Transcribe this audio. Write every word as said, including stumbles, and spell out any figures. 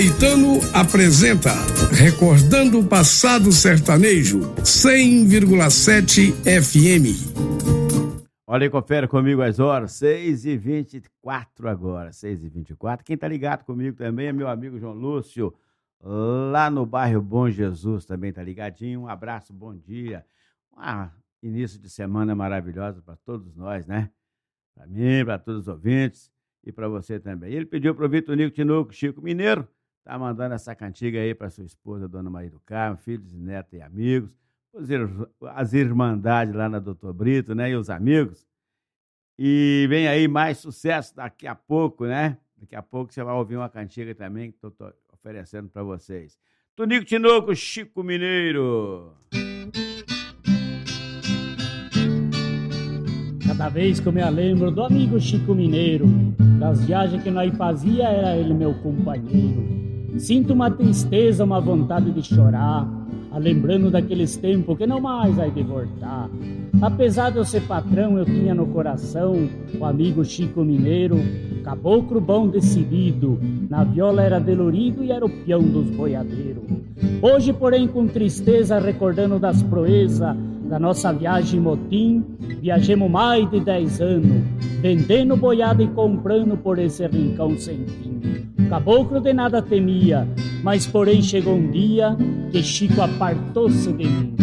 Caetano apresenta Recordando o Passado Sertanejo, cem vírgula sete F M. Olha aí, confere comigo as horas, seis e vinte e quatro agora, seis e vinte e quatro. Quem tá ligado comigo também é meu amigo João Lúcio, lá no bairro Bom Jesus, também tá ligadinho. Um abraço, bom dia. Ah, início de semana maravilhoso para todos nós, né? Para mim, para todos os ouvintes e para você também. Ele pediu para o Vitor Nico Tinoco, Chico Mineiro, tá mandando essa cantiga aí para sua esposa, Dona Maria do Carmo, filhos, netos e amigos, as irmandades lá na Doutor Brito, né, e os amigos. E vem aí mais sucesso daqui a pouco, né? Daqui a pouco você vai ouvir uma cantiga também que eu tô oferecendo para vocês. Tonico Tinoco, Chico Mineiro. Cada vez que eu me lembro do amigo Chico Mineiro, das viagens que nós fazia, era ele meu companheiro. Sinto uma tristeza, uma vontade de chorar, a lembrando daqueles tempos que não mais vai de voltar. Apesar de eu ser patrão, eu tinha no coração o amigo Chico Mineiro, caboclo bom decidido, na viola era delorido e era o peão dos boiadeiros. Hoje, porém, com tristeza, recordando das proezas da nossa viagem em motim, viajemos mais de dez anos, vendendo boiada e comprando por esse rincão sem fim. Caboclo de nada temia, mas porém chegou um dia que Chico apartou-se de mim.